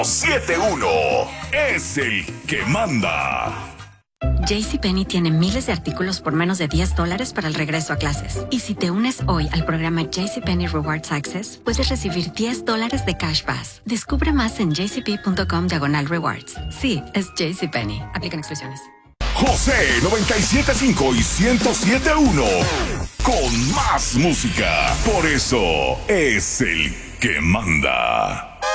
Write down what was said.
71 es el que manda. JCPenney tiene miles de artículos por menos de $10 para el regreso a clases. Y si te unes hoy al programa JCPenney Rewards Access, puedes recibir $10 de Cash Pass. Descubre más en jcp.com/rewards. Sí, es JCPenney. Aplican exclusiones. José 97.5 y 107.1 con más música. Por eso es el que manda.